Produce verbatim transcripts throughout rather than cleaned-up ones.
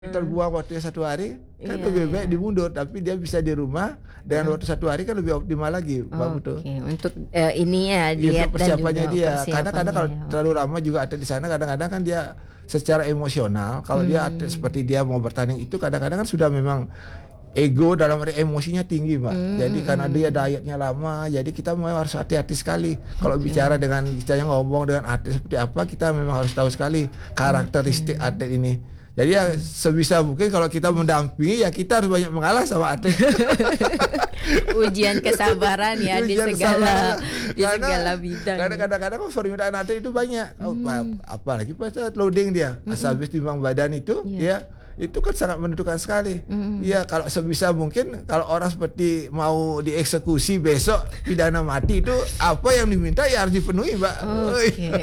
Terbuang waktunya satu hari, kan Iya, lebih baik iya. dimundur, tapi dia bisa di rumah dengan Heeh. waktu satu hari kan lebih optimal lagi, Mbak Putu. Oke, untuk, eee, ini ya, Iya, diet untuk dan persiapannya juga dia. Karena kadang persiapannya kalau ya, terlalu oke. lama juga atlet di sana kadang-kadang kan dia secara emosional, kalau dia atlet Mmm. seperti dia mau bertanding itu kadang-kadang kan sudah memang ego dalam arti emosinya tinggi, Mbak. Mmm, Jadi karena dia mhm. dietnya lama, jadi kita memang harus hati-hati sekali. Kalau bicara Oke. dengan misalnya ngomong dengan atlet seperti apa, kita memang harus tahu sekali karakteristik Oke. atlet ini. Jadi ya Mhm. sebisa mungkin kalau kita mendampingi ya kita harus banyak mengalah sama atlet. Ujian kesabaran ya di Ujian segala kesabaran. di Karena segala bidang karena ya. kadang-kadang kan permintaan atlet itu banyak. Oh, pa Mmm. apalagi pas saat loading dia, pas Mhm. habis timbang badan itu, Iya. ya itu kan sangat menentukan sekali. Mhm. Ya kalau sebisa mungkin kalau orang seperti mau dieksekusi besok pidana mati itu apa yang diminta ya harus dipenuhi, Mbak. Oke.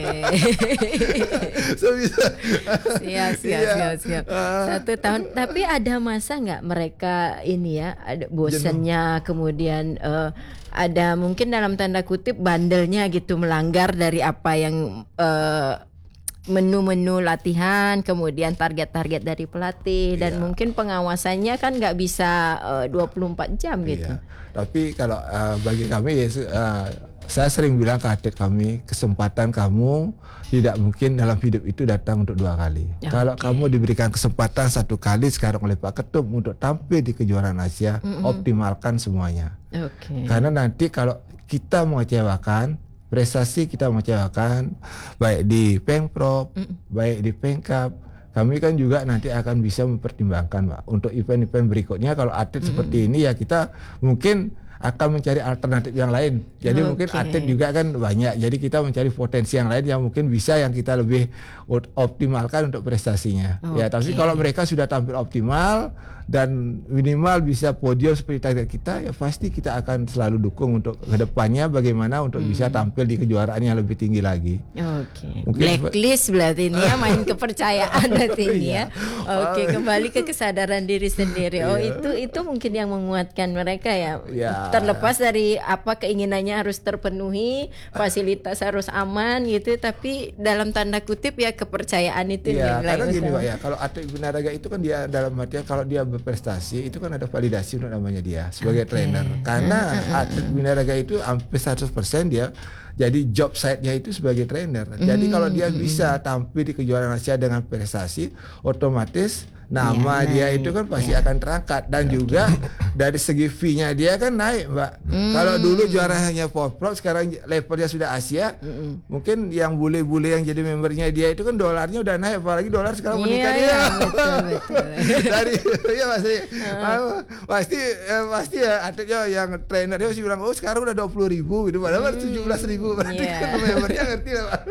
Sebisa. Siap siap Iya. siap siap. Heeh. satu tahun, tapi ada masa nggak mereka ini ya, ada Jenuh. bosennya, kemudian, eee, ada mungkin dalam tanda kutip bandelnya gitu, melanggar dari apa yang, eee, menu-menu latihan, kemudian target-target dari pelatih, dan Iya. mungkin pengawasannya kan nggak bisa, eee, dua puluh empat jam gitu. Iya, tapi kalau, eee, bagi kami ya se eee, saya sering bilang ke atlet kami, kesempatan kamu tidak mungkin dalam hidup itu datang untuk dua kali. Kalau Oke. kamu diberikan kesempatan satu kali sekarang oleh Pak Ketum untuk tampil di kejuaraan Asia, Mhm. optimalkan semuanya. Oke. Karena nanti kalau kita mengecewakan, prestasi kita mengecewakan, baik di Pemprov, Mhm. baik di Pemkab, kami kan juga nanti akan bisa mempertimbangkan, Pak, untuk event-event berikutnya kalau atlet Mhm. seperti ini ya kita mungkin akan mencari alternatif yang lain. Jadi mungkin Oke. atlet juga kan banyak. Jadi kita mencari potensi yang lain yang mungkin bisa yang kita lebih ot- optimalkan untuk prestasinya. Ya, tapi Oke. kalau mereka sudah tampil optimal dan minimal bisa podium seperti target kita, ya pasti kita akan selalu dukung untuk kedepannya bagaimana untuk bisa Hmm. tampil di kejuaraan yang lebih tinggi lagi. Oke, Mungkin sepe- blacklist berarti ini ya, main kepercayaan berarti ini ya. Iya. Oke, kembali ke kesadaran diri sendiri. Oh, Iya. itu itu mungkin yang menguatkan mereka ya. Ya. Terlepas dari apa keinginannya harus terpenuhi, fasilitas harus aman gitu, tapi dalam tanda kutip ya kepercayaan itu Iya, nilai karena gini, utama. Pak, ya, kalau atlet binaraga itu kan dia dalam artian kalau dia berprestasi itu kan ada validasi untuk namanya dia sebagai Oke. trainer. Karena Heeh, heeh, atlet binaraga itu hampir seratus persen dia jadi job site-nya itu sebagai trainer. Jadi kalau dia Hmm, bisa tampil di kejuaraan Asia dengan prestasi, otomatis nama Ya, dia itu kan naik, pasti ya. akan terangkat dan juga dari segi fee-nya dia kan naik, Mbak. Hmm. Kalau dulu juara hanya Pemprov, sekarang levelnya sudah Asia. Mm-mm. Mungkin yang bule-bule yang jadi membernya dia itu kan dolarnya udah naik, apalagi dolar sekarang Iya, meningkat iya, ya. betul, betul. Dari ya pasti ah, pasti eh, pasti ya atletnya yang trainer dia masih bilang oh sekarang udah dua puluh ribu gitu padahal Hmm, tujuh belas ribu berarti iya. kan membernya ngerti lah, Pak.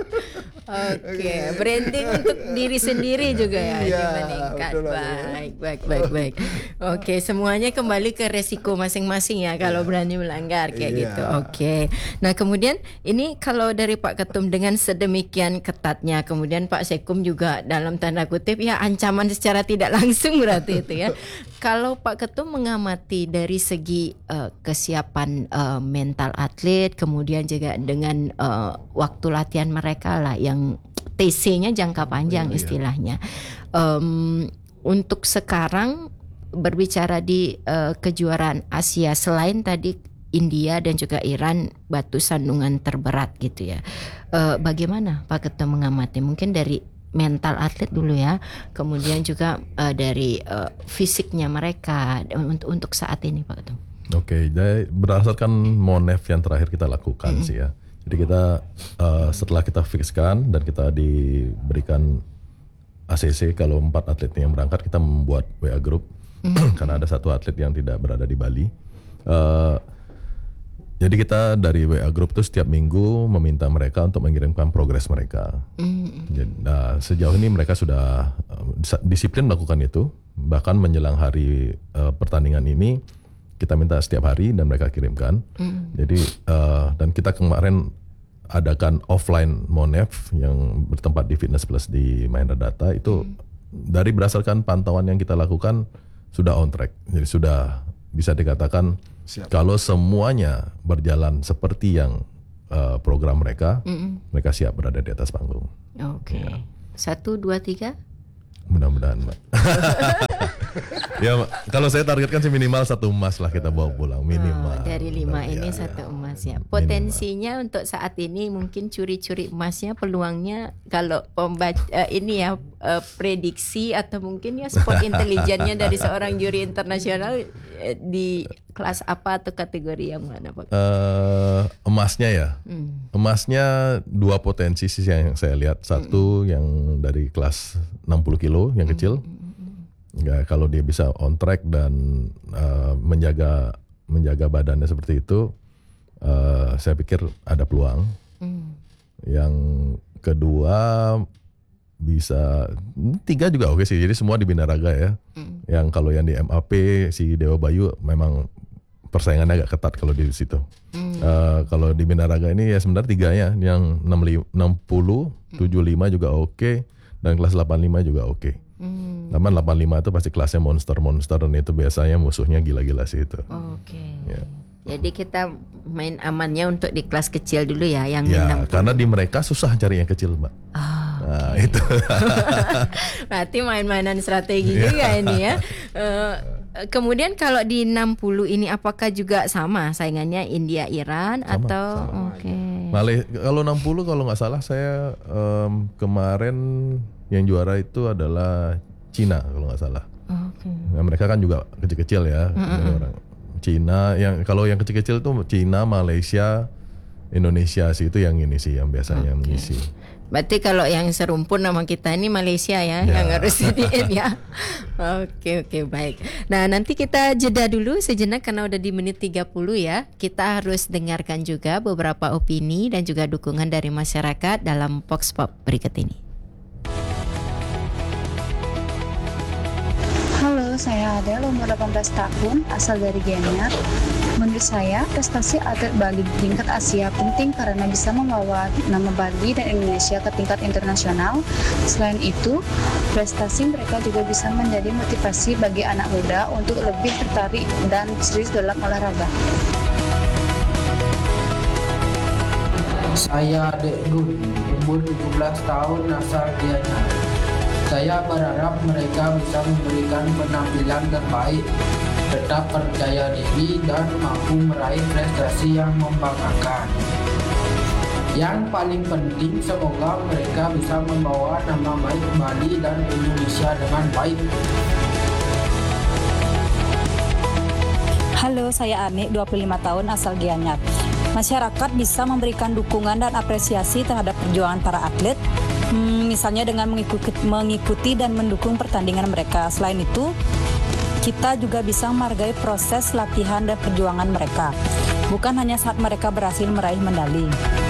Oke, branding untuk diri sendiri juga ya Iya, dimeningkat. betul, betul. Baik, baik, baik, baik. Oke, semuanya kembali ke resiko masing-masing ya kalau berani melanggar kayak Iya. gitu. Oke. Nah, kemudian ini kalau dari Pak Ketum dengan sedemikian ketatnya, kemudian Pak Sekum juga dalam tanda kutip ya ancaman secara tidak langsung berarti itu ya. Kalau Pak Ketum mengamati dari segi eh, kesiapan eh, mental atlet, kemudian juga dengan eh, waktu latihan mereka lah yang T C-nya jangka panjang Iya. istilahnya. Em, untuk sekarang berbicara di eh, kejuaraan Asia selain tadi India dan juga Iran batu sandungan terberat gitu ya. Eh, bagaimana Pak Ketum mengamati? Mungkin dari mental atlet dulu ya, kemudian juga eh, dari eh, fisiknya mereka untuk untuk saat ini Pak Ketum. Oke, jadi berdasarkan Monef yang terakhir kita lakukan sih ya. Jadi kita uh, setelah kita fixkan dan kita diberikan A C C kalau empat atlet yang berangkat, kita membuat W A group karena ada satu atlet yang tidak berada di Bali. Uh, jadi kita dari W A group itu setiap minggu meminta mereka untuk mengirimkan progres mereka. Jadi, nah, sejauh ini mereka sudah uh, disiplin melakukan itu. Bahkan menjelang hari uh, pertandingan ini kita minta setiap hari dan mereka kirimkan. Mm. Jadi uh, dan kita kemarin adakan offline Monef yang bertempat di Fitness Plus di Mahendra Data itu Mm. dari berdasarkan pantauan yang kita lakukan sudah on track. Jadi sudah bisa dikatakan Siap. kalau semuanya berjalan seperti yang uh, program mereka, Mm-mm. mereka siap berada di atas panggung. Oke. Satu, dua, tiga. Mudah-mudahan, Mbak. Ya, kalau saya targetkan sih minimal satu emas lah kita bawa pulang minimal. Oh, dari lima Nah, ini ya, satu ya. emas ya. Potensinya minimal. Untuk saat ini mungkin curi-curi emasnya peluangnya kalau pembaca uh, ini ya uh, prediksi atau mungkin ya spot intelijennya dari seorang juri internasional uh, di kelas apa atau kategori yang mana Pak? Uh, emasnya ya. Hmm. Emasnya dua potensi sih yang saya lihat. Satu hmm. yang dari kelas enam puluh kilo yang kecil. Hmm. Ya, kalau dia bisa on track dan uh, menjaga menjaga badannya seperti itu, uh, saya pikir ada peluang. Mm. Yang kedua bisa tiga juga oke sih. Jadi semua di Binaraga ya. Mm. Yang kalau yang di M A P si Dewa Bayu memang persaingannya agak ketat kalau di situ. Mm. Uh, kalau di Binaraga ini ya sebenarnya tiganya, yang enam puluh, tujuh puluh lima juga oke, dan kelas delapan puluh lima juga oke. Hmm. Namun delapan puluh lima itu pasti kelasnya monster-monster dan itu biasanya musuhnya gila-gila sih itu. Oke. Okay. Ya. Jadi kita main amannya untuk di kelas kecil dulu ya, yang ya, enam puluh. Karena di mereka susah cari yang kecil, Mbak. Oh, nah, okay. itu. Berarti main-mainan strategi juga ini ya. Uh, kemudian kalau di enam puluh ini apakah juga sama saingannya India, Iran sama, atau sama. Oke. Okay. Malah kalau enam puluh kalau nggak salah saya um, kemarin yang juara itu adalah Cina kalau nggak salah. Okay. Nah, mereka kan juga kecil-kecil ya. Mm-hmm. Orang Cina yang kalau yang kecil-kecil tuh Cina, Malaysia, Indonesia sih itu yang ini sih yang biasanya okay. mengisi. Berarti kalau yang serumpun nama kita ini Malaysia ya, ya. yang harus diin ya. Oke oke baik. Nah nanti kita jeda dulu sejenak karena udah di menit tiga puluh ya. Kita harus dengarkan juga beberapa opini dan juga dukungan dari masyarakat dalam Vox Pop berikut ini. Halo, saya Adele, umur delapan belas tahun, asal dari Gianyar. Menurut saya, prestasi atlet Bali di tingkat Asia penting karena bisa membawa nama Bali dan Indonesia ke tingkat internasional. Selain itu, prestasi mereka juga bisa menjadi motivasi bagi anak muda untuk lebih tertarik dan serius dalam olahraga. Saya Dek Gun, umur tujuh belas tahun, asal Gianyar. Saya berharap mereka bisa memberikan penampilan terbaik, tetap percaya diri dan mampu meraih prestasi yang membanggakan. Yang paling penting semoga mereka bisa membawa nama baik Bali dan Indonesia dengan baik. Halo, saya Ane, dua puluh lima tahun, asal Gianyar. Masyarakat bisa memberikan dukungan dan apresiasi terhadap perjuangan para atlet, hmm, misalnya dengan mengikuti, mengikuti dan mendukung pertandingan mereka. Selain itu, kita juga bisa menghargai proses latihan dan perjuangan mereka, bukan hanya saat mereka berhasil meraih medali.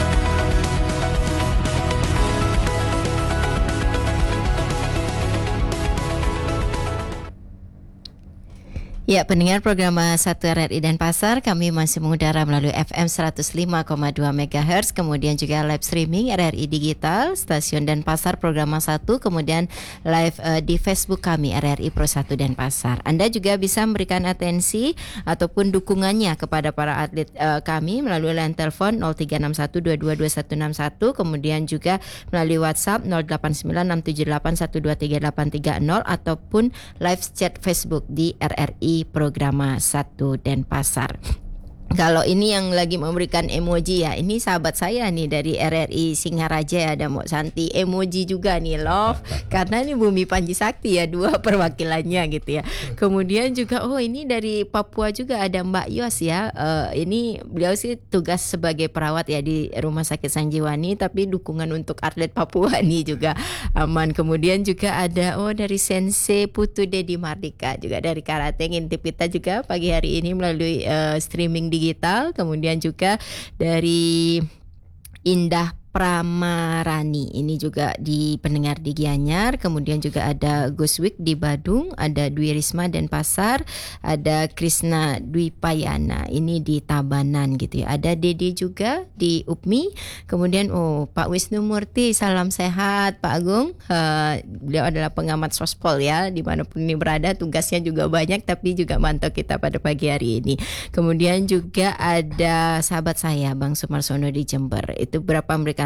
Ya, pendengar program satu R R I Denpasar, kami masih mengudara melalui F M seratus lima koma dua megahertz, kemudian juga live streaming R R I Digital, stasiun Denpasar program satu, kemudian live uh, di Facebook kami R R I Pro satu Denpasar. Anda juga bisa memberikan atensi ataupun dukungannya kepada para atlet uh, kami melalui line telepon nol tiga enam satu dua dua dua satu enam satu, kemudian juga melalui WhatsApp nol delapan sembilan enam tujuh delapan satu dua tiga delapan tiga nol ataupun live chat Facebook di R R I Programa satu Denpasar. Kalau ini yang lagi memberikan emoji ya, ini sahabat saya nih dari R R I Singaraja, ada Mbak Santi, emoji juga nih love, karena ini Bumi Panji Sakti ya, dua perwakilannya gitu ya. Kemudian juga oh ini dari Papua juga ada Mbak Yos ya, uh, ini beliau sih tugas sebagai perawat ya di Rumah Sakit Sanjiwani, tapi dukungan untuk atlet Papua nih juga aman. Kemudian juga ada oh dari Sensei Putu Dedi Mardika juga dari Karate, ngintip kita juga pagi hari ini melalui uh, streaming digital. Kemudian juga dari Indah Pramarani, ini juga di pendengar di Gianyar. Kemudian juga ada Guswik di Badung, ada Dwi Risma Denpasar, ada Krisna Dwi Payana ini di Tabanan gitu ya. Ada Dede juga di U P M I. Kemudian oh Pak Wisnu Murti, salam sehat Pak Agung. Uh, beliau adalah pengamat sospol ya, dimanapun ini berada, tugasnya juga banyak tapi juga mantau kita pada pagi hari ini. Kemudian juga ada sahabat saya Bang Sumarsono di Jember. Itu berapa memberikan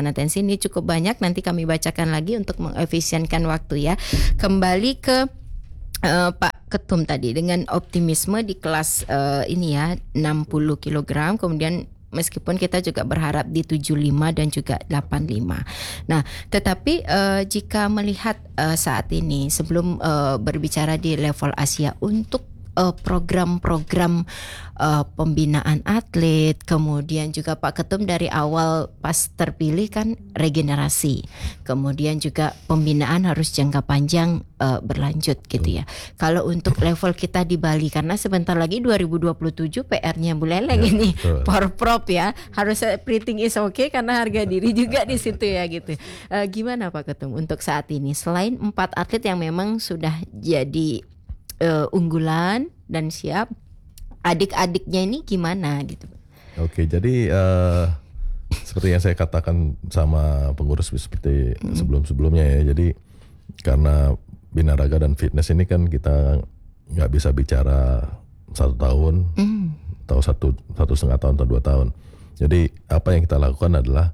Sarana Tensi ini cukup banyak, nanti kami bacakan lagi untuk mengefisienkan waktu ya. Kembali ke uh, Pak Ketum tadi dengan optimisme di kelas uh, ini ya enam puluh kilogram, kemudian meskipun kita juga berharap di tujuh puluh lima dan juga delapan puluh lima. Nah, tetapi uh, jika melihat uh, saat ini sebelum uh, berbicara di level Asia untuk uh, program-program uh, pembinaan atlet, kemudian juga Pak Ketum dari awal pas terpilih kan regenerasi, kemudian juga pembinaan harus jangka panjang uh, berlanjut gitu ya. Kalau untuk level kita di Bali, karena sebentar lagi dua ribu dua puluh tujuh P R-nya Buleleng ya, ini Porprov ya, harus everything is okay karena harga diri juga di situ ya gitu. Uh, gimana Pak Ketum untuk saat ini selain empat atlet yang memang sudah jadi Uh, unggulan dan siap, adik-adiknya ini gimana gitu? Oke, jadi uh, seperti yang saya katakan sama pengurus seperti mm. sebelum-sebelumnya ya. Jadi karena Binaraga dan Fitness ini kan kita nggak bisa bicara satu tahun mm. atau satu satu setengah tahun atau dua tahun. Jadi apa yang kita lakukan adalah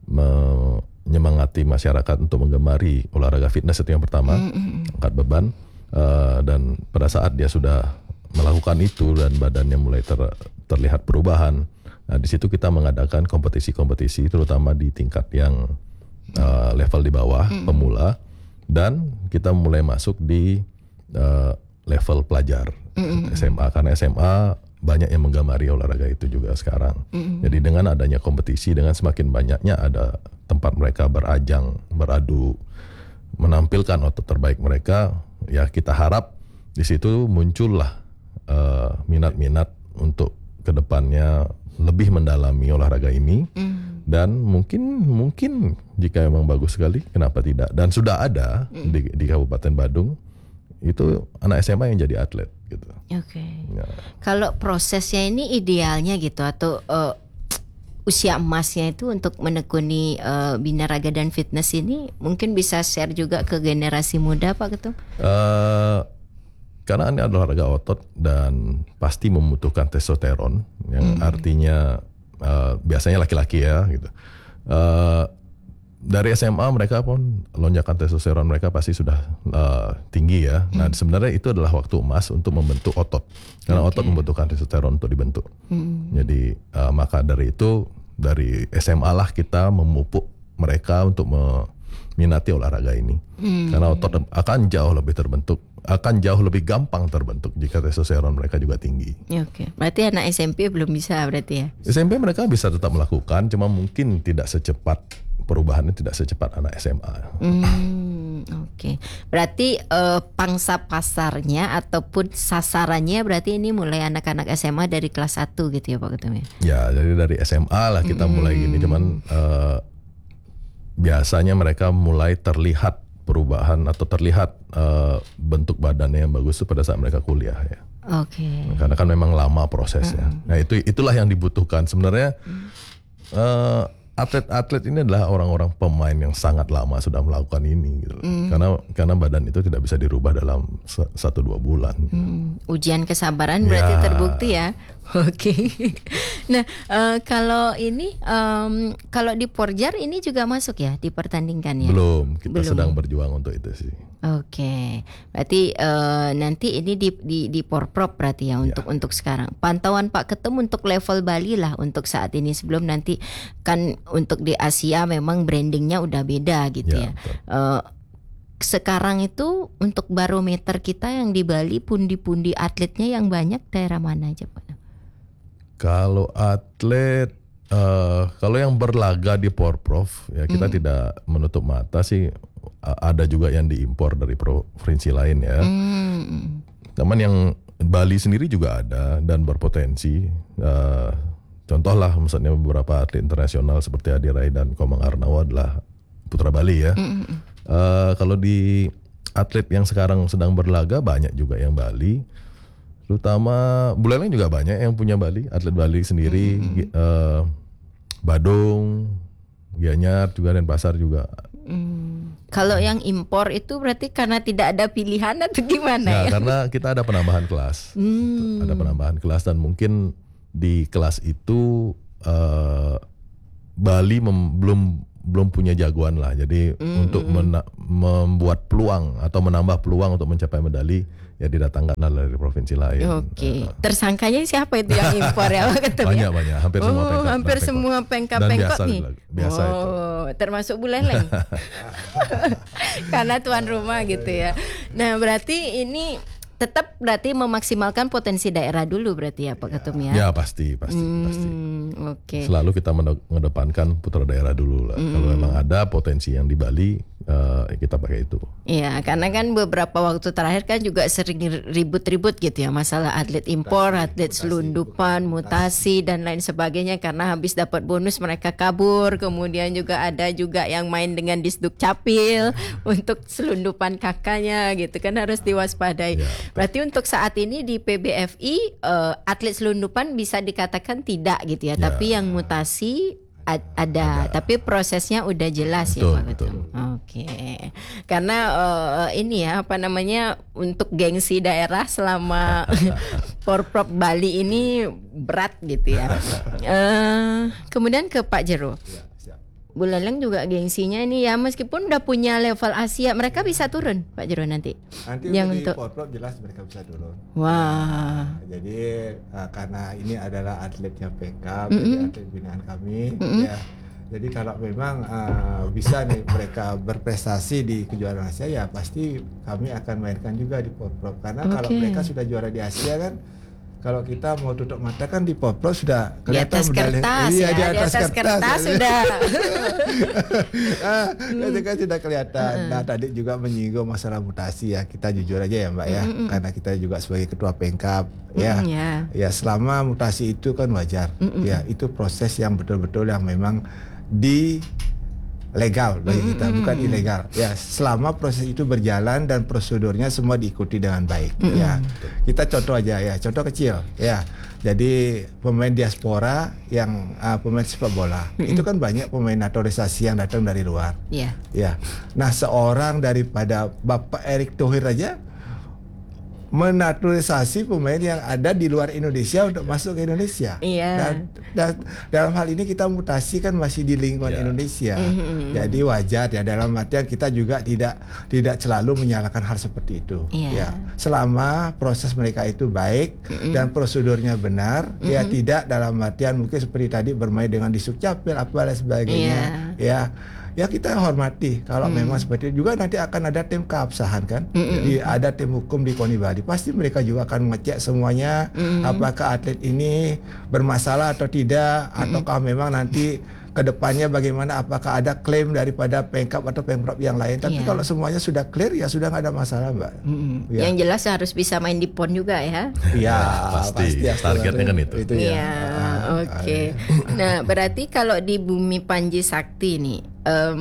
menyemangati masyarakat untuk menggemari olahraga fitness, itu yang pertama, mm. angkat beban. Uh, dan pada saat dia sudah melakukan itu dan badannya mulai ter, terlihat perubahan, nah di situ kita mengadakan kompetisi-kompetisi terutama di tingkat yang uh, level di bawah, mm. pemula, dan kita mulai masuk di uh, level pelajar, mm. S M A, karena S M A banyak yang menggemari olahraga itu juga sekarang. Mm. Jadi dengan adanya kompetisi, dengan semakin banyaknya ada tempat mereka berajang, beradu, menampilkan otot terbaik mereka, ya kita harap di situ muncullah uh, minat-minat untuk kedepannya lebih mendalami olahraga ini, mm. dan mungkin mungkin jika memang bagus sekali, kenapa tidak? Dan sudah ada mm. di, di Kabupaten Badung itu anak S M A yang jadi atlet gitu. Oke. Okay. Ya. Kalau prosesnya ini idealnya gitu atau uh, usia emasnya itu untuk menekuni uh, Binaraga dan Fitness ini mungkin bisa share juga ke generasi muda Pak Ketum? Uh, karena ini adalah olahraga otot dan pasti membutuhkan testosteron yang hmm. artinya uh, biasanya laki-laki ya gitu. Uh, dari S M A mereka pun lonjakan testosteron mereka pasti sudah uh, tinggi ya. Hmm. Nah sebenarnya itu adalah waktu emas untuk membentuk otot. Karena okay. otot membutuhkan testosteron untuk dibentuk. Hmm. Jadi uh, maka dari itu dari S M A lah kita memupuk mereka untuk meminati olahraga ini. Hmm. Karena otot akan jauh lebih terbentuk, akan jauh lebih gampang terbentuk jika testosteron mereka juga tinggi. Oke, okay. Berarti anak S M P belum bisa berarti ya? S M P mereka bisa tetap melakukan, cuma mungkin tidak secepat, perubahannya tidak secepat anak S M A. Hmm, Oke, okay. Berarti uh, pangsa pasarnya ataupun sasarannya berarti ini mulai anak-anak S M A dari kelas satu gitu ya Pak Ketum ya? Ya, jadi dari S M A lah kita hmm. mulai gini, cuman uh, biasanya mereka mulai terlihat perubahan atau terlihat uh, bentuk badannya yang bagus itu pada saat mereka kuliah ya. Oke. Okay. Karena kan memang lama prosesnya. Hmm. Nah itu itulah yang dibutuhkan sebenarnya. Hmm. Uh, Atlet-atlet ini adalah orang-orang pemain yang sangat lama sudah melakukan ini, gitu. Mm. Karena karena badan itu tidak bisa dirubah dalam satu dua bulan. Mm. Ujian kesabaran berarti ya. Terbukti ya. Oke. Okay. Nah uh, kalau ini um, kalau di Porjar ini juga masuk ya dipertandingkan ya? Belum, kita Belum. sedang berjuang untuk itu sih. Oke, okay. Berarti uh, nanti ini di di, di Porprov berarti ya untuk ya. Untuk sekarang. Pantauan Pak Ketum untuk level Bali lah untuk saat ini sebelum nanti kan untuk di Asia memang brandingnya udah beda gitu ya. ya. Uh, sekarang itu untuk barometer kita yang di Bali pundi-pundi atletnya yang banyak daerah mana aja Pak? Kalau atlet, uh, kalau yang berlaga di Porprov ya kita mm. tidak menutup mata sih. Ada juga yang diimpor dari provinsi lain ya. Mm. Teman yang Bali sendiri juga ada dan berpotensi. Uh, contoh lah misalnya beberapa atlet internasional seperti Adi Rai dan Komang Arnawa adalah putra Bali ya. Mm. Uh, kalau di atlet yang sekarang sedang berlaga banyak juga yang Bali. Terutama Buleleng juga banyak yang punya Bali, atlet Bali sendiri. Mm. Uh, Badung, Gianyar juga dan Pasar juga. Mm. Kalau yang impor itu berarti karena tidak ada pilihan atau gimana nah, ya? Karena kita ada penambahan kelas, hmm. ada penambahan kelas dan mungkin di kelas itu uh, Bali mem- belum belum punya jagoan lah. Jadi mm-hmm. untuk mena- membuat peluang atau menambah peluang untuk mencapai medali, ya didatangkan dari provinsi lain. Oke. Uh, Tersangkanya siapa itu yang impor ya Pak Ketum? Banyak banyak, hampir oh, semua pengkap. hampir pengkap. semua pengkap Dan pengkap biasa, nih. biasa oh, itu. termasuk Buleleng. Karena tuan rumah gitu ya. Nah, berarti ini tetap berarti memaksimalkan potensi daerah dulu berarti ya Pak Ketum ya. Ya pasti, pasti, hmm, pasti. Oke. Okay. Selalu kita mengedepankan putra daerah dulu lah. Hmm. Kalau memang ada potensi yang di Bali, uh, kita pakai itu. Iya, karena kan beberapa waktu terakhir kan juga sering ribut-ribut gitu ya, masalah atlet impor, mutasi, atlet mutasi, selundupan, mutasi, mutasi dan lain sebagainya, karena habis dapat bonus mereka kabur. Kemudian juga ada juga yang main dengan disduk capil untuk selundupan kakaknya gitu kan, harus diwaspadai. Ya. Berarti untuk saat ini di P B F I uh, atlet selundupan bisa dikatakan tidak gitu ya, ya. Tapi yang mutasi ad, ada. ada, tapi prosesnya udah jelas betul, ya Pak Ketum. Oke, karena uh, ini ya apa namanya, untuk gengsi daerah selama Porprov Bali ini berat gitu ya. Uh, kemudian ke Pak Jero. Buleleng juga gengsinya ini ya, meskipun udah punya level Asia, mereka bisa turun Pak Jero nanti. Nanti yang di untuk Porprov jelas mereka bisa turun. Wah. Nah, jadi uh, karena ini adalah atletnya pengkap, mm-hmm. jadi atlet binaan kami, mm-hmm. ya. Jadi kalau memang uh, bisa nih mereka berprestasi di kejuaraan Asia, ya pasti kami akan mainkan juga di Porprov. Karena okay. kalau mereka sudah juara di Asia kan, kalau kita mau tutup mata kan di Porprov sudah kelihatan di atas medali. Kertas, iya, ya, di atas, di atas kertas, kertas sudah. ah, itu kan sudah kelihatan. Nah, tadi juga menyinggung masalah mutasi ya. Kita jujur aja ya Mbak ya, mm-mm. karena kita juga sebagai ketua pengkap ya. Mm, yeah. Ya selama mutasi itu kan wajar. Mm-mm. Ya, itu proses yang betul-betul yang memang di legal bagi kita, bukan ilegal. Ya, selama proses itu berjalan dan prosedurnya semua diikuti dengan baik. Mm-hmm. Ya, kita contoh aja ya, contoh kecil. Ya, jadi pemain diaspora yang uh, pemain sepak bola, mm-hmm. itu kan banyak pemain naturalisasi yang datang dari luar. Yeah. Ya, nah seorang daripada Bapak Erick Thohir aja menaturalisasi pemain yang ada di luar Indonesia untuk masuk ke Indonesia. Iya. Dan, dan dalam hal ini kita mutasi kan masih di lingkungan yeah. Indonesia. Mm-hmm. Jadi wajar ya, dalam artian kita juga tidak tidak selalu menyalahkan hal seperti itu. Yeah. Ya. Selama proses mereka itu baik mm-hmm. dan prosedurnya benar, mm-hmm. ya tidak dalam artian mungkin seperti tadi bermain dengan disuk capil apa dan sebagainya. Yeah. Ya. Ya kita hormati kalau hmm. memang seperti itu. Juga nanti akan ada tim keabsahan kan, hmm. jadi ada tim hukum di KONI Bali, pasti mereka juga akan mengecek semuanya, hmm. apakah atlet ini bermasalah atau tidak, hmm. ataukah memang nanti kedepannya bagaimana, apakah ada klaim daripada pengkap atau pemprov yang lain. Tapi yeah. kalau semuanya sudah clear ya sudah nggak ada masalah Mbak. Mm-hmm. Ya. Yang jelas harus bisa main di pon juga ya. Iya pasti, pasti targetnya kan itu. itu ya. ya. Ah, Oke. Okay. Nah berarti kalau di Bumi Panji Sakti nih, um,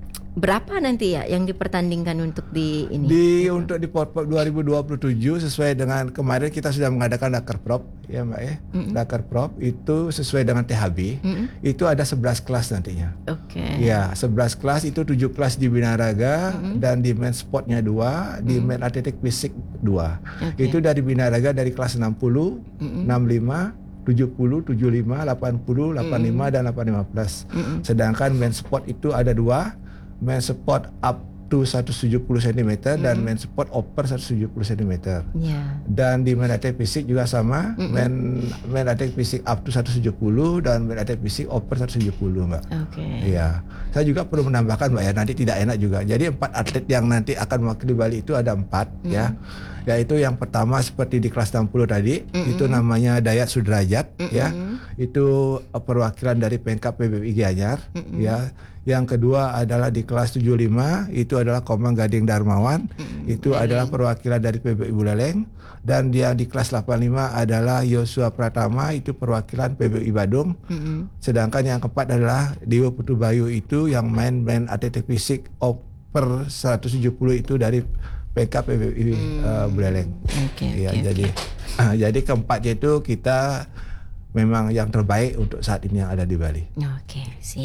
berapa nanti ya yang dipertandingkan untuk di ini? Di untuk di Porprov dua ribu dua puluh tujuh sesuai dengan kemarin kita sudah mengadakan Dakarprov ya Mbak ya. Mm-hmm. Dakarprov itu sesuai dengan T H B. Mm-hmm. Itu ada sebelas kelas nantinya. Oke. Okay. Ya, sebelas kelas itu tujuh kelas di binaraga mm-hmm. dan di main sportnya dua, di mm-hmm. main atletik fisik dua. Okay. Itu dari binaraga dari kelas enam puluh, mm-hmm. enam puluh lima, tujuh puluh, tujuh puluh lima, delapan puluh, delapan puluh lima mm-hmm. dan delapan puluh lima plus. Mm-hmm. Sedangkan main sport itu ada dua. Main support up to seratus tujuh puluh sentimeter mm. dan main support upper seratus tujuh puluh sentimeter. Yeah. Dan di main atletik fisik juga sama, mm-hmm. main main atletik fisik up to seratus tujuh puluh dan main atletik fisik upper seratus tujuh puluh Mbak. Oke. Okay. Iya. Saya juga perlu menambahkan Mbak ya, nanti tidak enak juga. Jadi empat atlet yang nanti akan mewakili Bali itu ada empat mm. ya. Yaitu yang pertama seperti di kelas enam puluh tadi, mm-hmm. itu namanya Dayat Sudrajat mm-hmm. ya. Itu perwakilan dari Pengkap P B I Gianyar mm-hmm. ya. Yang kedua adalah di kelas tujuh puluh lima, itu adalah Komang Gading Darmawan, mm-hmm. itu adalah perwakilan dari P B I Buleleng. Dan dia di kelas delapan puluh lima adalah Yosua Pratama, itu perwakilan P B I Badung. Mm-hmm. Sedangkan yang keempat adalah Dewa Putu Bayu, itu yang main-main atletik fisik upper seratus tujuh puluh itu dari Pengkap P B I mm. uh, Buleleng. Okay, ya, okay, jadi okay. Uh, jadi keempatnya itu kita memang yang terbaik untuk saat ini yang ada di Bali. Oke, siap.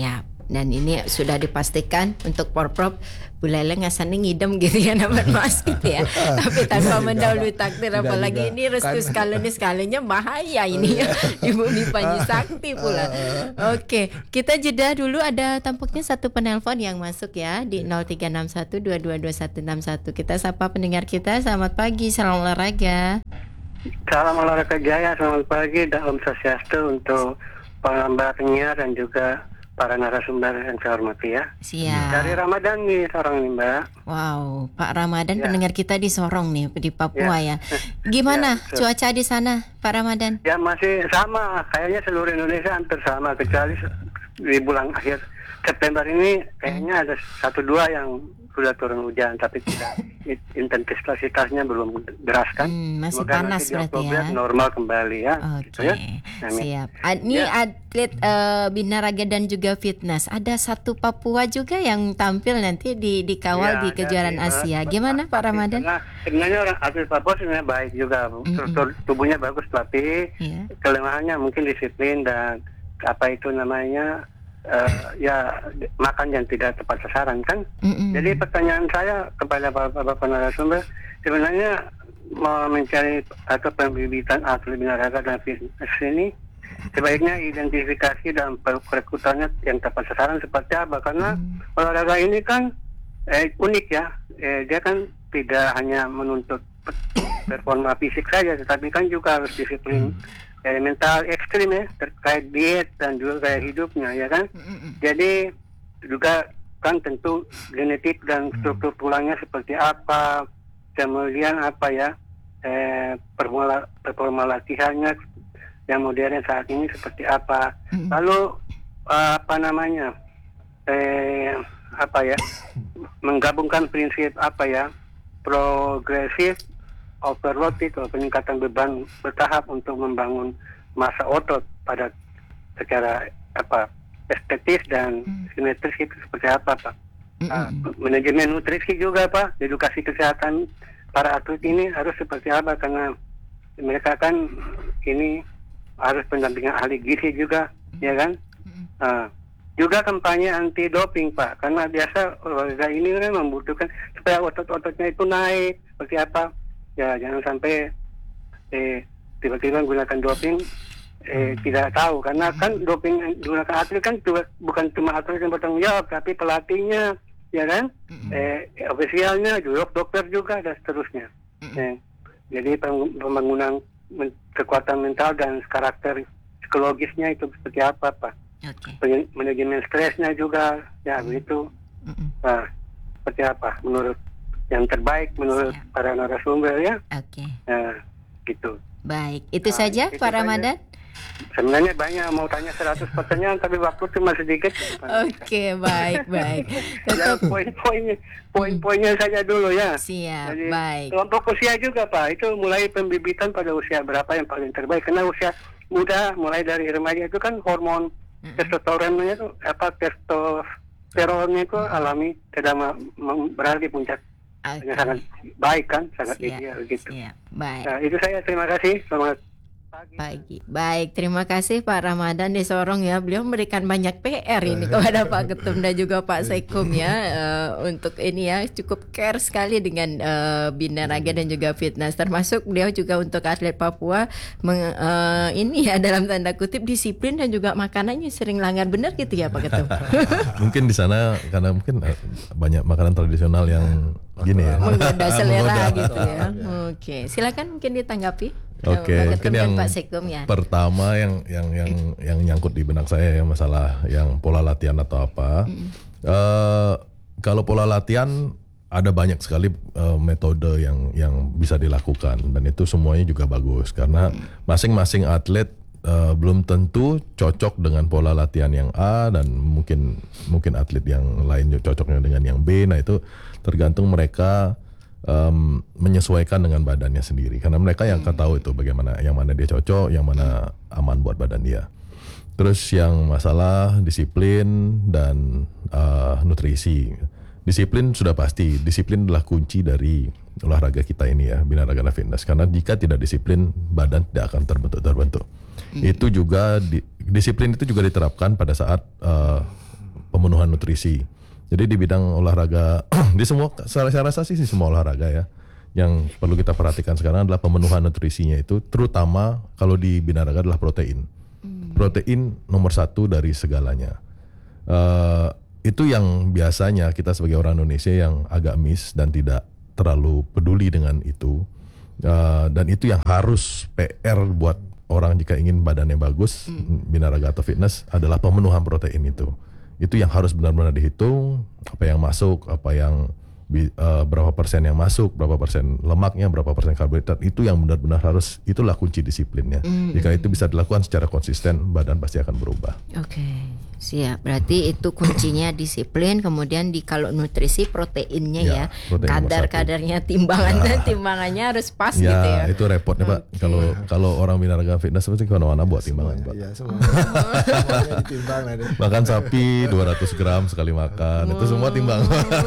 Dan ini sudah dipastikan untuk Porprov Bu Lele ngasane ngidem gitu ya dapat emas gitu ya. Tapi tanpa mendahului takdir, apalagi ini restu kan. Sekalinya sekalinya bahaya ini ya. Ibu Mipanji Sakti pula. Oke, kita jeda dulu, ada tampaknya satu penelpon yang masuk ya di nol tiga enam satu dua dua dua satu enam satu. Kita sapa pendengar kita. Selamat pagi, salam olahraga. Salam olahraga jaya, selamat pagi dan Om Swastiastu untuk pendengarnya dan juga para narasumber yang saya hormati ya. Siap. Dari Ramadan nih Sorong nih Mbak. Wow, Pak Ramadan ya. Pendengar kita di Sorong nih, di Papua ya. ya. Gimana ya, cuaca di sana Pak Ramadan? Ya masih sama, kayaknya seluruh Indonesia hampir sama, kecuali di bulan akhir September ini kayaknya hmm. ada satu dua yang sudah turun hujan, tapi tidak intensitasnya belum deras kan. Hmm, masih Semoga panas berarti ya. Normal kembali ya. Oke, gitu ya. Siap. Ini ya. atlet uh, binaraga dan juga fitness. Ada satu Papua juga yang tampil nanti di dikawal ya, di kejuaraan ya, Asia. Gimana Pak Ramadan? Nah, sebenarnya orang atlet Papua sebenarnya baik juga, struktur mm-hmm. tubuhnya bagus, tapi yeah. kelemahannya mungkin disiplin dan apa itu namanya. Uh, ya makan yang tidak tepat sasaran kan. Mm-hmm. Jadi pertanyaan saya kepada bapak narasumber, sebenarnya mau mencari atau pembibitan atlet binaraga dan fitness ini sebaiknya identifikasi dan perekrutannya yang tepat sasaran seperti apa, karena mm-hmm. olahraga ini kan eh, unik ya, eh, dia kan tidak hanya menuntut performa fisik saja, tetapi kan juga harus disiplin mm-hmm. Eh, mental ekstrim ya, terkait diet dan juga gaya hidupnya ya kan. Mm-hmm. Jadi juga kan tentu genetik dan struktur tulangnya seperti apa, kemudian apa ya eh, performa, performa latihannya yang modern saat ini seperti apa. Mm-hmm. Lalu uh, apa namanya eh, apa ya menggabungkan prinsip apa ya progresif overload itu peningkatan beban bertahap untuk membangun massa otot pada secara apa estetis dan mm. simetris itu seperti apa Pak? Uh, manajemen nutrisi juga Pak, edukasi kesehatan para atlet ini harus seperti apa, karena mereka kan ini harus pendampingan ahli gizi juga, mm. ya kan? Uh, juga kampanye anti doping Pak, karena biasa olahraga ini kan membutuhkan supaya otot-ototnya itu naik seperti apa. Ya jangan sampai eh, tiba-tiba menggunakan doping eh, tidak tahu, karena kan doping yang digunakan atlet kan juga, bukan cuma atlet yang bertanggung jawab, tapi pelatihnya ya kan, eh, ofisialnya juga dokter juga dan seterusnya. Eh, jadi pembangunan kekuatan mental dan karakter psikologisnya itu seperti apa Pak? Okay. Manajemen stresnya juga ya begitu. Nah, seperti apa menurut yang terbaik menurut Siap. para narasumber ya. Oke. Okay. Nah, gitu. Baik, itu nah, saja itu Pak Ramadan. Sebenarnya banyak mau tanya seratus pertanyaan tapi waktu cuma sedikit. Oke, okay, baik, baik. Ya, poin-poinnya, poin-poinnya saja dulu ya. Siap, Jadi, baik. Kelompok usia juga Pak, itu mulai pembibitan pada usia berapa yang paling terbaik? Karena usia muda mulai dari remaja itu kan hormon mm-hmm. testosteronnya itu apa testosteronnya itu alami tidak berada di puncak. Okay. Sangat baik kan, sangat siap, ideal gitu. Siap. Baik. Nah, itu saya, terima kasih. Selamat pagi. Pagi. Baik, terima kasih Pak Ramadan di Sorong ya. Beliau memberikan banyak P R ini kepada Pak Ketum dan juga Pak Sekum ya uh, untuk ini ya, cukup care sekali dengan uh, binaraga dan juga fitness. Termasuk beliau juga untuk atlet Papua meng, uh, ini ya dalam tanda kutip disiplin dan juga makanannya sering langgar, benar gitu ya Pak Ketum. Mungkin di sana karena mungkin banyak makanan tradisional yang gini ya, menggoda selera gitu ya. Oke, silakan mungkin ditanggapi. Oke, mungkin yang Pak Sekum, ya. Pertama yang yang yang yang nyangkut di benak saya ya masalah yang pola latihan atau apa. Mm. Uh, kalau pola latihan ada banyak sekali uh, metode yang yang bisa dilakukan dan itu semuanya juga bagus karena mm. masing-masing atlet uh, belum tentu cocok dengan pola latihan yang A dan mungkin mungkin atlet yang lain cocoknya dengan yang B. Nah itu tergantung mereka um, menyesuaikan dengan badannya sendiri karena mereka yang akan tahu itu bagaimana yang mana dia cocok, yang mana aman buat badan dia. Terus yang masalah disiplin dan uh, nutrisi. Disiplin sudah pasti, disiplin adalah kunci dari olahraga kita ini ya, binaraga dan fitness. Karena jika tidak disiplin, badan tidak akan terbentuk-terbentuk. Hmm. Itu juga di, disiplin itu juga diterapkan pada saat uh, pemenuhan nutrisi. Jadi di bidang olahraga di semua, saya rasa sih semua olahraga ya, yang perlu kita perhatikan sekarang adalah pemenuhan nutrisinya itu, terutama kalau di binaraga adalah protein. Hmm. Protein nomor satu dari segalanya. Uh, itu yang biasanya kita sebagai orang Indonesia yang agak miss dan tidak terlalu peduli dengan itu. Uh, dan itu yang harus P R buat orang jika ingin badannya bagus, hmm. binaraga atau fitness, adalah pemenuhan protein itu. Itu yang harus benar-benar dihitung, apa yang masuk, apa yang uh, berapa persen yang masuk, berapa persen lemaknya, berapa persen karbohidrat, itu yang benar-benar harus, itulah kunci disiplinnya. Mm-hmm. Jika itu bisa dilakukan secara konsisten, badan pasti akan berubah. Oke, okay. Siap. Berarti itu kuncinya disiplin. Kemudian di kalau nutrisi proteinnya ya, ya protein kadar-kadarnya, timbangannya, nah. timbangannya harus pas ya, gitu ya. Itu repotnya Pak. Okay. Kalau kalau orang binaraga fitness pasti kemana-mana buat timbangan Pak. Iya, semuanya ditimbang. Makan sapi dua ratus gram sekali makan, oh. itu semua timbang.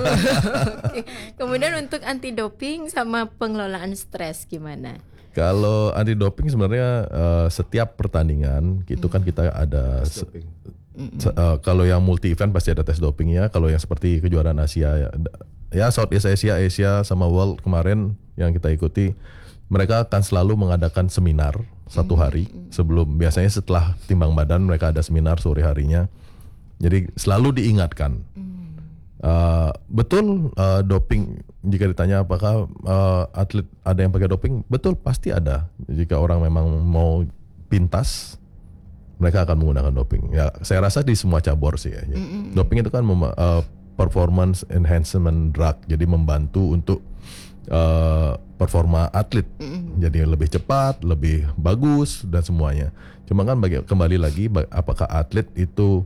Okay. Kemudian untuk anti doping sama pengelolaan stres gimana? Kalau anti doping sebenarnya uh, setiap pertandingan gitu hmm. kan kita ada se- uh, kalau yang multi event pasti ada tes dopingnya. Kalau yang seperti kejuaraan Asia ya, ya Southeast Asia, Asia sama World kemarin yang kita ikuti, mereka akan selalu mengadakan seminar satu hari sebelum, biasanya setelah timbang badan mereka ada seminar sore harinya. Jadi selalu diingatkan. Uh, betul uh, doping, jika ditanya apakah uh, atlet ada yang pakai doping, betul pasti ada. Jika orang memang mau pintas, mereka akan menggunakan doping. Ya, saya rasa di semua cabur sih ya. Mm-hmm. Doping itu kan mem- uh, performance enhancement drug, jadi membantu untuk uh, performa atlet, mm-hmm. jadi lebih cepat, lebih bagus dan semuanya. Cuma kan bagi, kembali lagi, apakah atlet itu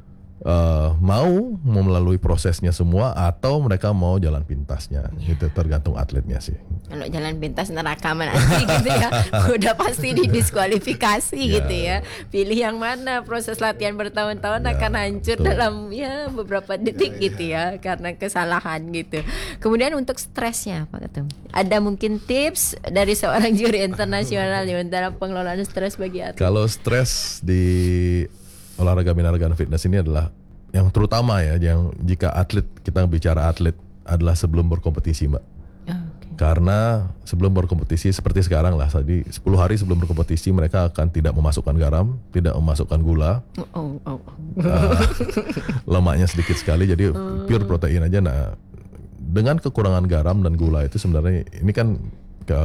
Uh, mau melalui prosesnya semua atau mereka mau jalan pintasnya, ya. Itu tergantung atletnya sih. Kalau jalan pintas neraka mana sih gitu ya, udah pasti didiskualifikasi ya. Gitu ya. Pilih yang mana, proses latihan bertahun-tahun ya, akan hancur betul. Dalam ya beberapa detik ya, gitu ya, karena kesalahan gitu. Kemudian untuk stresnya Pak Ketum, ada mungkin tips dari seorang juri internasional ya dalam pengelolaan stres bagi atlet? Kalau stres di olahraga binaraga dan fitness ini adalah yang terutama ya, yang jika atlet, kita bicara atlet adalah sebelum berkompetisi Mbak. Oh, okay. Karena sebelum berkompetisi seperti sekarang lah, tadi sepuluh hari sebelum berkompetisi mereka akan tidak memasukkan garam, tidak memasukkan gula, oh, oh, oh. Uh, lemaknya sedikit sekali, jadi pure protein aja. Nah, dengan kekurangan garam dan gula itu sebenarnya ini kan ke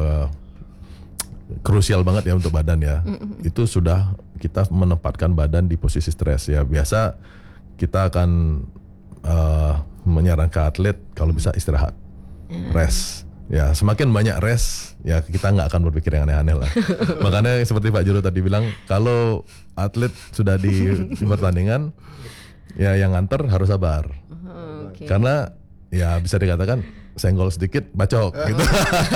krusial banget ya untuk badan ya. Mm-hmm. Itu sudah kita menempatkan badan di posisi stres ya. Biasa kita akan uh, menyarankan atlet kalau bisa istirahat, rest. Ya, semakin banyak rest ya kita nggak akan berpikir yang aneh-aneh lah. Makanya seperti Pak Juru tadi bilang, kalau atlet sudah di, di pertandingan ya yang nganter harus sabar. Oh, okay. Karena ya bisa dikatakan senggol sedikit bacok gitu.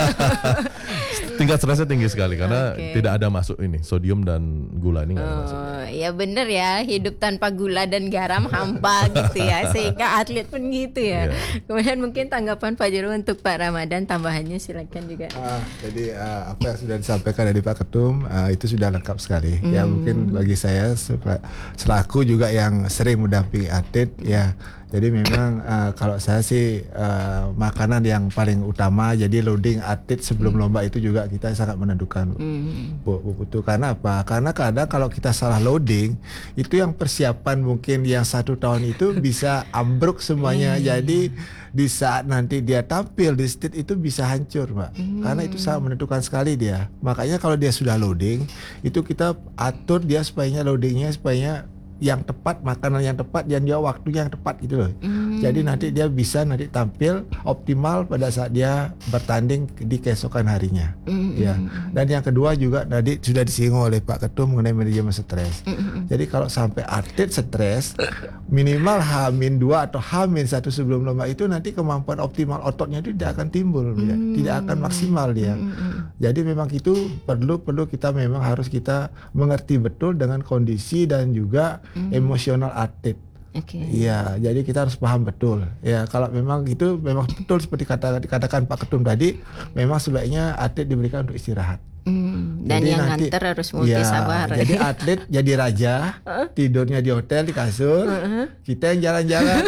Tingkat stresnya tinggi sekali karena okay. tidak ada masuk ini sodium dan gula ini nggak ada oh, masuk. Ya benar ya, hidup tanpa gula dan garam hampa gitu ya, sehingga atlet pun gitu ya. Yeah. Kemudian mungkin tanggapan Pak Juru untuk Pak Ramadan, tambahannya silakan juga. Ah, jadi uh, apa yang sudah disampaikan dari Pak Ketum uh, itu sudah lengkap sekali. Hmm. Ya mungkin bagi saya selaku juga yang sering mendampingi atlet ya. Jadi memang uh, kalau saya sih uh, makanan yang paling utama, jadi loading atlet sebelum hmm. lomba itu juga kita sangat menentukan hmm. bu, bu, itu karena apa? Karena kadang kalau kita salah loading itu yang persiapan mungkin yang satu tahun itu bisa ambruk semuanya. hmm. Jadi di saat nanti dia tampil di stage itu bisa hancur Mbak. hmm. Karena itu sangat menentukan sekali dia. Makanya kalau dia sudah loading itu kita atur dia supaya loadingnya supaya yang tepat, makanan yang tepat dan dia waktunya yang tepat gitu loh. Mm. Jadi nanti dia bisa nanti tampil optimal pada saat dia bertanding di keesokan harinya. Mm. Ya. Dan yang kedua juga tadi sudah disinggung oleh Pak Ketum mengenai manajemen stres. Mm. Jadi kalau sampai atlet stres minimal H minus dua atau H minus satu sebelum lomba itu nanti kemampuan optimal ototnya itu tidak akan timbul, mm. ya. Tidak akan maksimal dia. Mm. Jadi memang itu perlu perlu kita memang harus kita mengerti betul dengan kondisi dan juga Hmm. emosional atlet. Oke. Okay. Iya, jadi kita harus paham betul. Ya, kalau memang itu memang betul seperti kata dikatakan Pak Ketum tadi, memang sebaiknya atlet diberikan untuk istirahat. Hmm, dan jadi yang nanti, nganter harus multi ya, sabar. Jadi atlet jadi raja, tidurnya di hotel di kasur, kita yang jalan-jalan.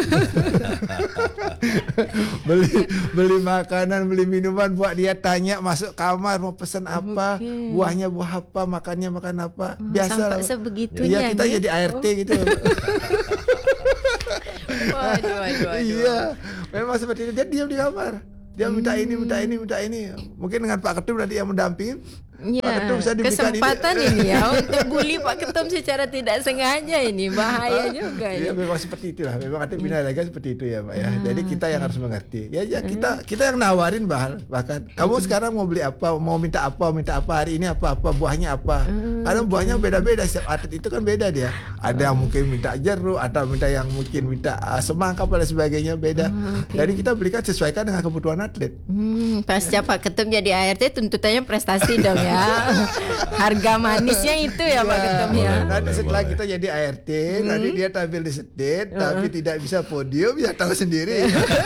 beli beli makanan, beli minuman buat dia, tanya masuk kamar mau pesan apa, okay. buahnya buah apa, makannya makan apa. Biasa. Sampai sebegitunya. Ya, kita nih. jadi A R T oh. gitu. Waduh, waduh, waduh. Iya, memang seperti itu. Dia diam di kamar. Dia minta ini, minta ini, minta ini. Mungkin dengan Pak Ketum nanti yang mendamping. Ya, kesempatan ini. ini ya untuk bully Pak Ketum secara tidak sengaja ini bahaya juga. Ya, memang seperti itulah. Memang atlet binalaga seperti itu ya, Pak ya. Jadi kita yang harus mengerti. Ya, ya kita kita yang nawarin bahkan bahkan kamu sekarang mau beli apa, mau minta apa, minta apa hari ini apa apa buahnya apa. Karena buahnya beda-beda, setiap atlet itu kan beda dia. Ada yang mungkin minta jeruk, atau minta yang mungkin minta uh, semangka dan sebagainya beda. Jadi kita berikan sesuaikan dengan kebutuhan atlet. Hmm, pasca Pak Ketum jadi A R T tuntutannya prestasi dong ya. Harga manisnya itu ya, ya Pak Ketum ya. Nanti setelah kita jadi A R T, hmm. nanti dia tampil di setit, uh. tapi tidak bisa podium, ya tahu sendiri.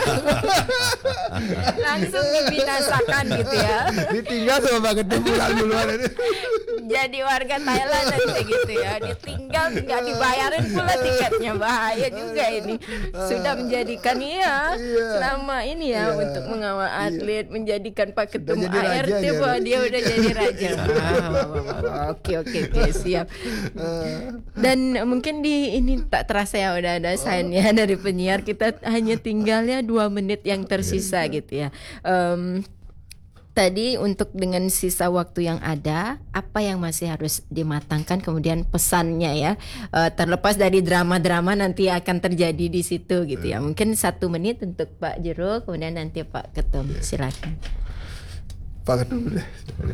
Langsung dibinasakan gitu ya. Ditinggal sama Pak Ketum pulang duluan. Jadi warga Thailand nanti gitu ya. Ditinggal, tinggal dibayarin pula tiketnya. Bahaya juga ini. Sudah menjadikan iya, iya. selama ini ya, iya. untuk mengawal atlet, iya. menjadikan Pak Ketum A R T bahwa dia udah jadi raja. Oke oke oke siap. Dan mungkin di ini tak terasa ya udah ada sign ya dari penyiar, kita hanya tinggalnya dua menit yang tersisa gitu ya. Um, Tadi untuk dengan sisa waktu yang ada, apa yang masih harus dimatangkan, kemudian pesannya ya, uh, terlepas dari drama-drama nanti akan terjadi di situ gitu ya. Mungkin satu menit untuk Pak Jero, kemudian nanti Pak Ketum, silakan. Pak Ketum deh.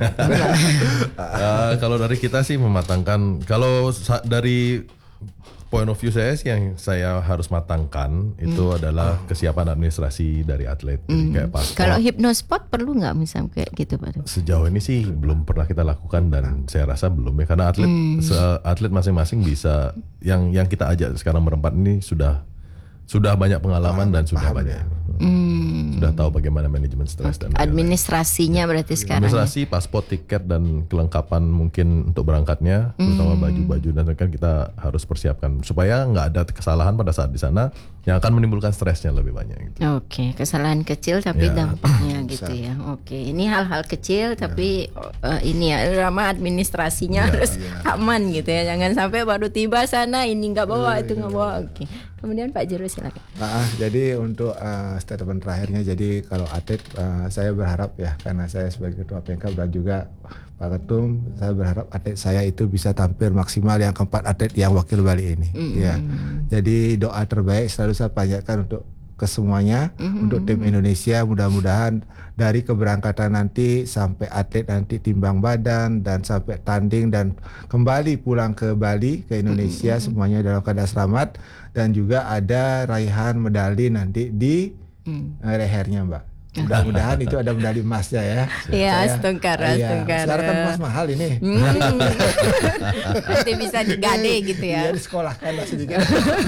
uh, kalau dari kita sih mematangkan, kalau sa- dari point of view saya sih yang saya harus matangkan hmm. itu adalah kesiapan administrasi dari atlet. Hmm. Kayak paspor. Kalau hipnospot perlu nggak misalnya kayak gitu Pak? Sejauh ini sih belum pernah kita lakukan dan saya rasa belum ya, karena atlet hmm. se- atlet masing-masing bisa, yang yang kita ajak sekarang berempat ini sudah sudah banyak pengalaman ah, dan sudah banyak ya. hmm. sudah tahu bagaimana manajemen stres dan administrasinya lain-lain. Berarti sekarang administrasi, paspor, tiket dan kelengkapan mungkin untuk berangkatnya, hmm. terutama baju-baju, dan kan kita harus persiapkan supaya nggak ada kesalahan pada saat di sana yang akan menimbulkan stresnya lebih banyak gitu. Oke, kesalahan kecil tapi ya. dampaknya gitu ya. Oke, ini hal-hal kecil tapi ya. uh, ini ya ramah administrasinya ya, harus ya. aman gitu ya. Jangan sampai baru tiba sana ini nggak bawa ya, itu nggak ya. bawa. Oke. Kemudian Pak Jero silakan. Nah, jadi untuk uh, statement terakhirnya, jadi kalau atlet uh, saya berharap ya, karena saya sebagai ketua P N K dan juga Pak Ketum, saya berharap atlet saya itu bisa tampil maksimal yang keempat atlet yang wakil Bali ini. Mm-hmm. Ya, jadi doa terbaik selalu saya panjatkan untuk kesemuanya, mm-hmm. untuk tim Indonesia. Mudah-mudahan dari keberangkatan nanti sampai atlet nanti timbang badan dan sampai tanding dan kembali pulang ke Bali, ke Indonesia, mm-hmm. semuanya dalam keadaan selamat, dan juga ada raihan medali nanti di mm. lehernya Mbak. Mudah-mudahan itu ada medali emasnya ya. Iya, setengkara, setengkara. Sekarang kan emas mahal ini. Hmm. Nanti bisa digade gitu ya. Iya, disekolahkan lah sedikit.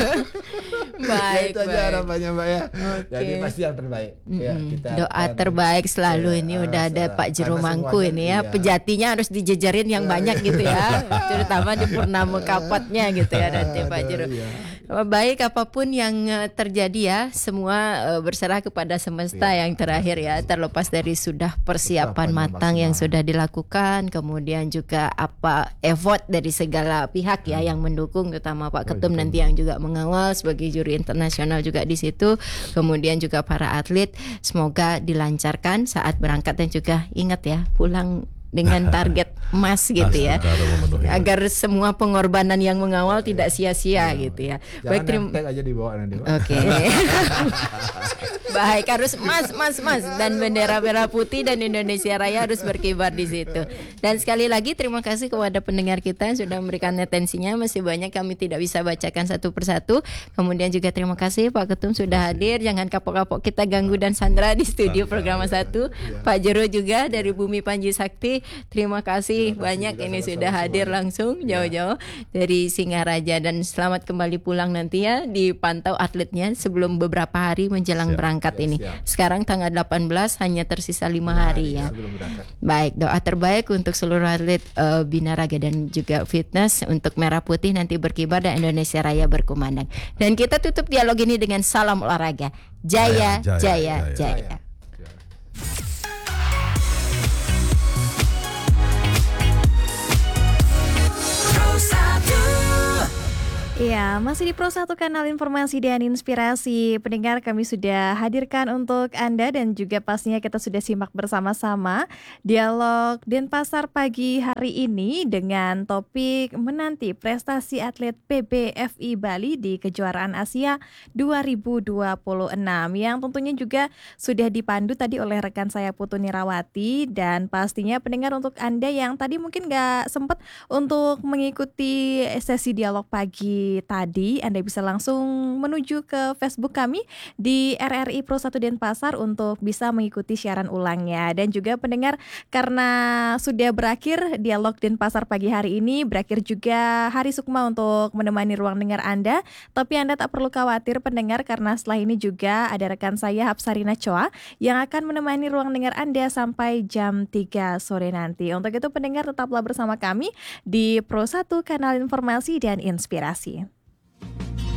Baik, ya, itu aja baik. harapannya Mbak ya. Okay. Jadi pasti yang terbaik. Mm-hmm. Ya, kita doa terbaik selalu ya, ini udah ada Pak Jero Mangku ini ya. Iya. Pejatinya harus dijejerin yang banyak gitu ya. Terutama di purnama kapatnya gitu ya nanti Pak Jero. Iya. Baik, apapun yang terjadi ya, semua berserah kepada semesta ya. yang terakhir ya. Terlepas dari sudah persiapan matang yang sudah dilakukan, kemudian juga apa effort dari segala pihak ya yang mendukung, terutama Pak Ketum nanti yang juga mengawal sebagai juri internasional juga di situ, kemudian juga para atlet, semoga dilancarkan saat berangkat dan juga ingat ya pulang dengan target emas gitu ya, agar semua pengorbanan yang mengawal tidak sia-sia gitu ya. Baik, terima kasih aja dibawa nanti. Oke. Baik, harus emas, emas, emas dan bendera merah putih dan Indonesia Raya harus berkibar di situ. Dan sekali lagi terima kasih kepada pendengar kita yang sudah memberikan atensinya. Masih banyak kami tidak bisa bacakan satu persatu. Kemudian juga terima kasih Pak Ketum sudah hadir. Jangan kapok-kapok kita ganggu dan sandra di studio program satu. Pak Jero juga dari Bumi Panji Sakti. terima kasih Terima kasih banyak juga ini sama-sama sudah hadir semuanya. langsung jauh-jauh dari Singaraja, dan selamat kembali pulang nanti ya, dipantau atletnya sebelum beberapa hari menjelang Siap. berangkat Ya, ini. siap. Sekarang tanggal delapan belas, hanya tersisa lima hari ya. Sebelum berangkat. Baik, doa terbaik untuk seluruh atlet uh, binaraga dan juga fitness untuk Merah Putih nanti berkibar dan Indonesia Raya berkumandang. Dan kita tutup dialog ini dengan salam olahraga. Jaya, Jaya, jaya, jaya, jaya. jaya. Iya, masih di Pro satu Kanal Informasi dan Inspirasi. Pendengar, kami sudah hadirkan untuk Anda dan juga pastinya kita sudah simak bersama-sama dialog Denpasar pagi hari ini dengan topik menanti prestasi atlet P B F I Bali di Kejuaraan Asia dua ribu dua puluh enam yang tentunya juga sudah dipandu tadi oleh rekan saya Putu Nirawati. Dan pastinya pendengar, untuk Anda yang tadi mungkin gak sempat untuk mengikuti sesi dialog pagi tadi, Anda bisa langsung menuju ke Facebook kami di R R I Pro satu Denpasar untuk bisa mengikuti siaran ulangnya. Dan juga pendengar, karena sudah berakhir dialog Denpasar pagi hari ini, berakhir juga Hari Sukma untuk menemani ruang dengar Anda. Tapi Anda tak perlu khawatir pendengar, karena setelah ini juga ada rekan saya Hapsarina Choa yang akan menemani ruang dengar Anda sampai jam tiga sore nanti. Untuk itu pendengar, tetaplah bersama kami di Pro satu Kanal Informasi dan Inspirasi.